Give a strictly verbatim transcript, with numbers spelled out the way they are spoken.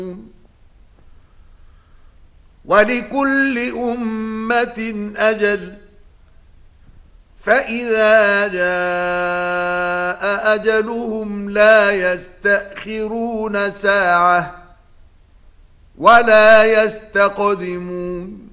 ولكل أمة أجل فإذا جاء أجلهم لا يستأخرون ساعة ولا يستقدمون.